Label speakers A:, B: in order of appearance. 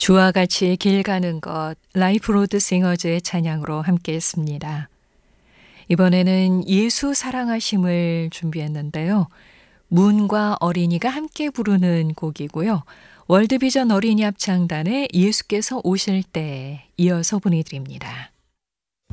A: 주와 같이 길 가는 것, 라이프로드 싱어즈의 찬양으로 함께했습니다. 이번에는 예수 사랑하심을 준비했는데요. 문과 어린이가 함께 부르는 곡이고요. 월드비전 어린이 합창단의 예수께서 오실 때 이어서 보내드립니다.